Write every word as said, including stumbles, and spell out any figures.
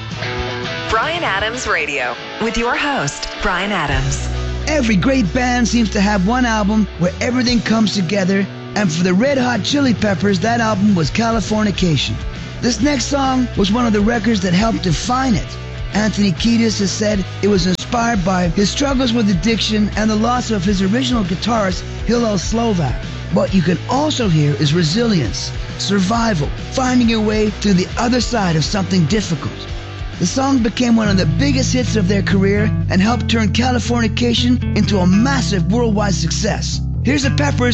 Bryan Adams Radio with your host, Bryan Adams. Every great band seems to have one album where everything comes together, and for the Red Hot Chili Peppers, that album was Californication. This next song was one of the records that helped define it. Anthony Kiedis has said it was inspired by his struggles with addiction and the loss of his original guitarist, Hillel Slovak. What you can also hear is resilience, survival, finding your way to the other side of something difficult. The song became one of the biggest hits of their career and helped turn Californication into a massive worldwide success. Here's the Peppers